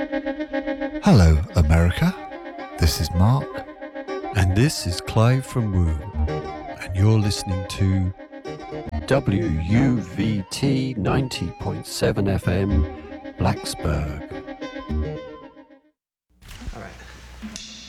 Hello, America. This is Mark. And this is Clive from Womb. And you're listening to WUVT 90.7 FM, Blacksburg.